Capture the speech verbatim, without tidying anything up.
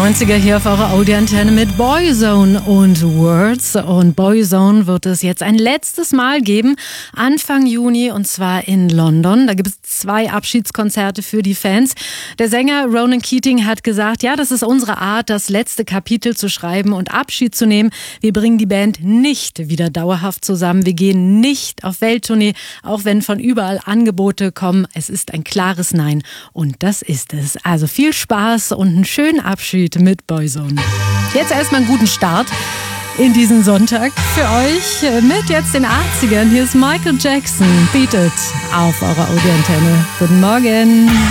neunziger hier auf eurer Audi-Antenne mit Boyzone und Words. Und Boyzone wird es jetzt ein letztes Mal geben, Anfang Juni, und zwar in London. Da gibt es zwei Abschiedskonzerte für die Fans. Der Sänger Ronan Keating hat gesagt, ja, das ist unsere Art, das letzte Kapitel zu schreiben und Abschied zu nehmen. Wir bringen die Band nicht wieder dauerhaft zusammen. Wir gehen nicht auf Welttournee, auch wenn von überall Angebote kommen. Es ist ein klares Nein. Und das ist es. Also viel Spaß und einen schönen Abschied mit Boyzone. Jetzt erstmal einen guten Start in diesen Sonntag für euch mit jetzt den achtzigern. Hier ist Michael Jackson, Beat It auf eurer Audi-Antenne. Guten Morgen.